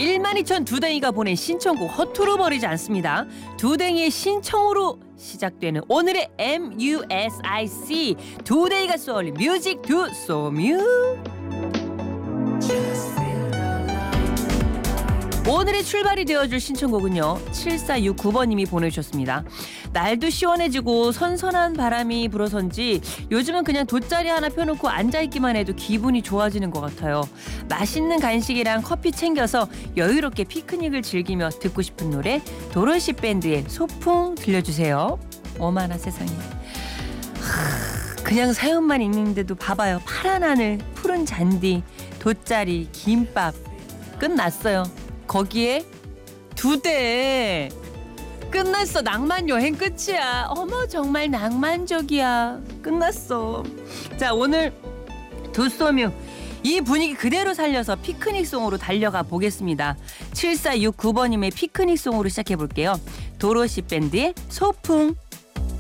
12,000 두댕이가 보낸 신청곡 허투루 버리지 않습니다. 두댕이의 신청으로 시작되는 오늘의 MUSIC 두댕이가 쏠린 뮤직 두 소뮤. 오늘의 출발이 되어줄 신청곡은요 7469번님이 보내주셨습니다. 날도 시원해지고 선선한 바람이 불어선지 요즘은 그냥 돗자리 하나 펴놓고 앉아있기만 해도 기분이 좋아지는 것 같아요. 맛있는 간식이랑 커피 챙겨서 여유롭게 피크닉을 즐기며 듣고 싶은 노래 도로시 밴드의 소풍 들려주세요. 어머나 세상에. 그냥 사연만 읽는데도 봐봐요. 파란 하늘, 푸른 잔디, 돗자리, 김밥 끝났어요. 거기에 2대 끝났어. 낭만 여행 끝이야. 어머 정말 낭만적이야. 끝났어. 자 오늘 두소뮤 이 분위기 그대로 살려서 피크닉송으로 달려가 보겠습니다. 7469번님의 피크닉송으로 시작해 볼게요. 도로시 밴드의 소풍.